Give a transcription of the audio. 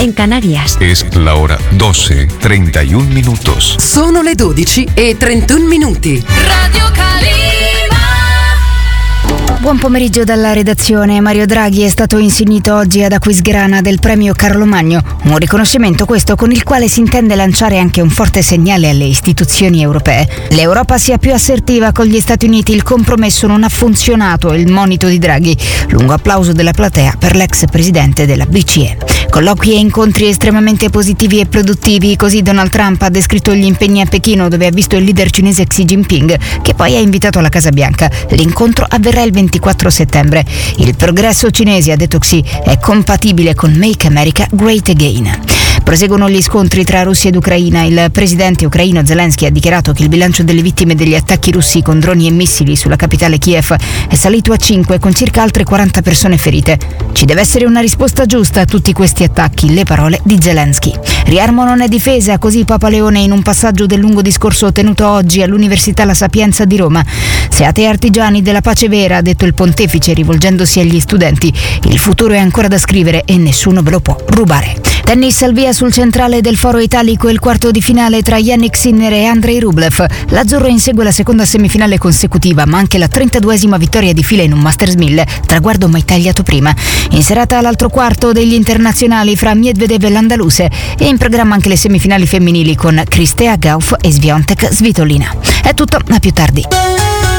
en Canarias. Es la hora 12:31 minutos. Sono le 12:31. Radio Calima. Buon pomeriggio dalla redazione. Mario Draghi è stato insignito oggi ad Aquisgrana del premio Carlo Magno, un riconoscimento questo con il quale si intende lanciare anche un forte segnale alle istituzioni europee. L'Europa sia più assertiva con gli Stati Uniti, il compromesso non ha funzionato, il monito di Draghi. Lungo applauso della platea per l'ex presidente della BCE. Colloqui e incontri estremamente positivi e produttivi, così Donald Trump ha descritto gli impegni a Pechino, dove ha visto il leader cinese Xi Jinping, che poi ha invitato alla Casa Bianca. L'incontro avverrà il 24 settembre. Il progresso cinese, ha detto Xi, è compatibile con Make America Great Again. Proseguono gli scontri tra Russia ed Ucraina. Il presidente ucraino Zelensky ha dichiarato che il bilancio delle vittime degli attacchi russi con droni e missili sulla capitale Kiev è salito a 5, con circa altre 40 persone ferite. Ci deve essere una risposta giusta a tutti questi attacchi, le parole di Zelensky. Riarmo non è difesa, così Papa Leone in un passaggio del lungo discorso tenuto oggi all'Università La Sapienza di Roma. Siate artigiani della pace vera, ha detto il pontefice rivolgendosi agli studenti. Il futuro è ancora da scrivere e nessuno ve lo può rubare. Tennis al via sul centrale del Foro Italico, il quarto di finale tra Jannik Sinner e Andrei Rublev. L'Azzurro insegue la seconda semifinale consecutiva, ma anche la 32esima vittoria di fila in un Masters 1000, traguardo mai tagliato prima. In serata l'altro quarto degli internazionali fra Medvedev e l'Andaluse, e in programma anche le semifinali femminili con Kristea Gauff e Swiatek Svitolina. È tutto, a più tardi.